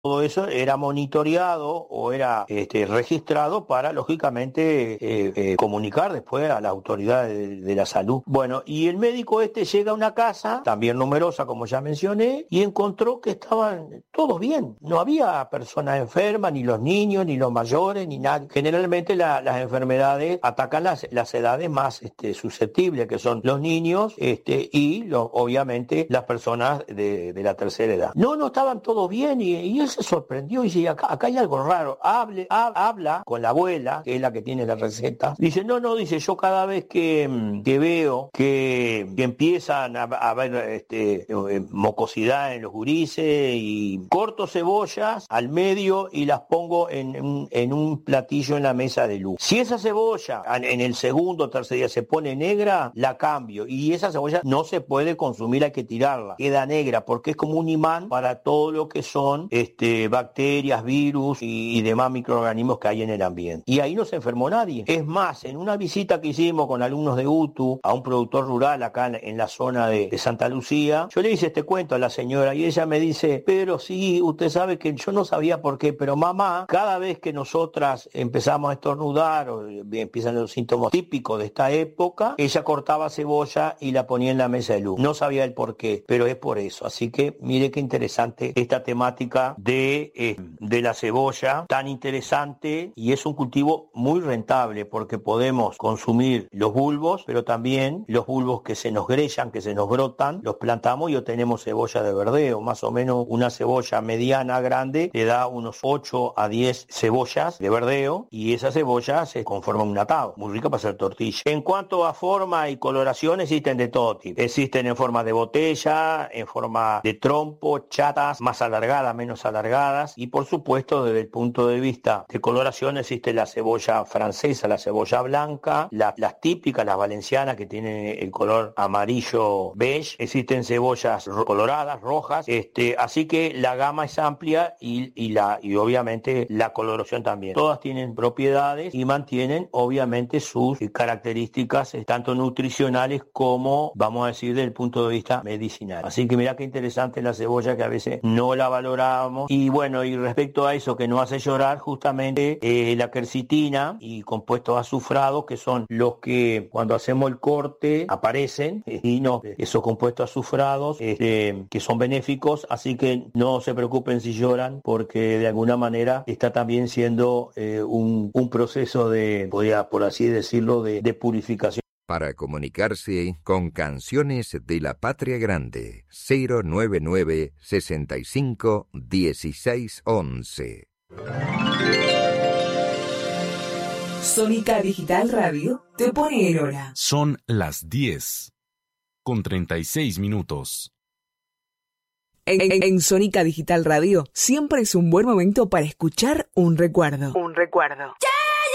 todo eso era monitoreado o era registrado para, lógicamente, comunicar después a la autoridad de la salud. Bueno, y el médico llega a una casa, también numerosa, como ya mencioné, y encontró que estaban todos bien. No había personas enfermas, ni los niños, ni los mayores, ni nadie. Generalmente las enfermedades atacan las edades más susceptibles, que son los niños y obviamente las personas de la tercera edad. No estaban todos bien y él se sorprendió y dice, acá hay algo raro. Habla con la abuela, que es la que tiene la receta. Dice, dice, yo cada vez que veo que empiezan a haber mocosidad en los gurises, y corto cebollas al medio y las pongo en un platillo en la mesa de luz. Si esa cebolla en el segundo o tercer día se pone negra, la cambio, y esa cebolla no se puede consumir, hay que tirarla, queda negra, porque es como un imán para todo lo que son bacterias, virus y demás microorganismos que hay en el ambiente. Y ahí no se enfermó nadie. Es más, en una visita que hicimos con alumnos de UTU a un productor rural acá en la zona de Santa Lucía, yo le hice este cuento a la señora y ella me dice, pero sí, usted sabe que yo no sabía por qué, pero mamá, cada vez que nosotras empezamos a estornudar o empiezan los síntomas típicos de esta época, ella cortaba cebolla y la ponía en la mesa de luz. No sabía el por qué, pero es por eso. Así que mire qué interesante esta temática de la cebolla, tan interesante, y es un cultivo muy rentable porque podemos consumir los bulbos, pero también los bulbos que se nos grellan, que se nos brotan, los plantamos y obtenemos cebolla de verdeo. Más o menos una cebolla mediana, grande, te da unos 8 a 10 cebollas de verdeo, y esa cebolla se conforma un atado, muy rica para hacer tortilla. En cuanto a forma y coloración, existen de todo tipo. Existen en forma de botella, en forma de trompo, chatas, más alargadas, menos alargadas, y por supuesto desde el punto de vista de coloración existe la cebolla francesa, la cebolla blanca, las típicas, las valencianas, que tienen el color amarillo beige. Existen cebollas coloradas, rojas, así que la gama es amplia y obviamente la coloración también. Todas tienen propiedades y mantienen obviamente sus características tanto nutricionales como, vamos a decir, desde el punto de vista medicinal. Así que mira qué interesante la cebolla, que a veces no la valoramos. Y bueno, y respecto a eso que nos hace llorar, justamente la quercitina y compuestos azufrados, que son los que cuando hacemos el corte aparecen, y esos compuestos azufrados que son benéficos, así que no se preocupen si lloran, porque de alguna manera está también siendo un proceso de, por así decirlo, de purificación. Para comunicarse con Canciones de la Patria Grande, 099 65 16 11. Sónica Digital Radio te pone en hora. Son las 10:36. En Sónica Digital Radio siempre es un buen momento para escuchar un recuerdo. ¡Ya!